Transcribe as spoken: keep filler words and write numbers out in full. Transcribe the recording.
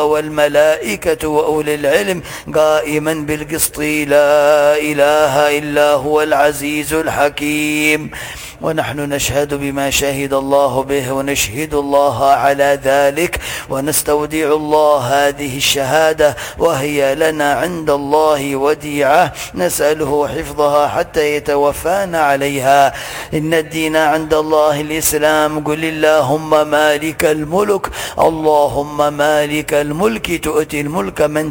والملائكة وأولي العلم قائما بالقسط لا إله إلا هو العزيز الحكيم. ونحن نشهد بما شهد الله به ونشهد الله على ذلك، ونستودع الله هذه الشهادة وهي لنا عند الله وديعة نسأله حفظها حتى يتوفانا عليها. إن الدين عند الله الإسلام. قل اللهم مالك الملك اللهم مالك الملك تؤتي الملك من